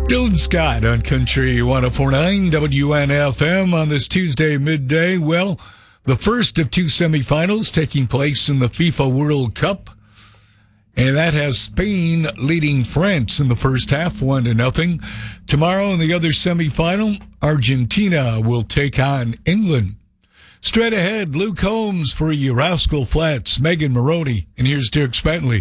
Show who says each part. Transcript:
Speaker 1: Dylan Scott on Country 104.9 WNFM on this Tuesday midday. Well, the first of two semifinals taking place in the FIFA World Cup. And that has Spain leading France in the first half, 1-0. Tomorrow in the other semifinal, Argentina will take on England. Straight ahead, Luke Holmes for you, Rascal Flatts, Megan Maroney, and here's Derek Spantley.